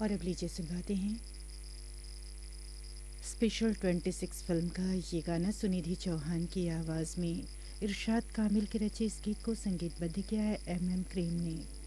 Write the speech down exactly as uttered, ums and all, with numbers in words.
और अब लीजिए सुनवाते हैं स्पेशल छब्बीस फिल्म का ये गाना सुनिधि चौहान की आवाज़ में इरशाद कामिल के रचे इस गीत को संगीतबद्ध किया है एम एम क्रीम ने।